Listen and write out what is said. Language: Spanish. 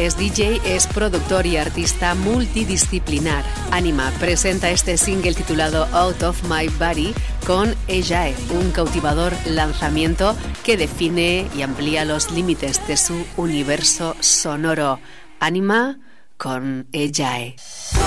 es DJ, es productor y artista multidisciplinar. Anima presenta este single titulado Out of My Body con Ejae, un cautivador lanzamiento que define y amplía los límites de su universo sonoro. Anima con Ejae.